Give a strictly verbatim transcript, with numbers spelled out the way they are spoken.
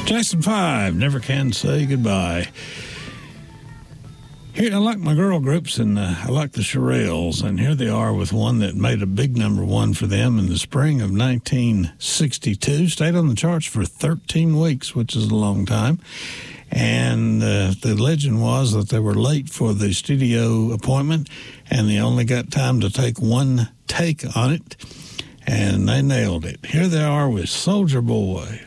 Jackson five, Never Can Say Goodbye. Here, I like my girl groups, and uh, I like the Shirelles, and here they are with one that made a big number one for them in the spring of nineteen sixty-two. Stayed on the charts for thirteen weeks, which is a long time. And uh, the legend was that they were late for the studio appointment, and they only got time to take one take on it, and they nailed it. Here they are with Soldier Boy.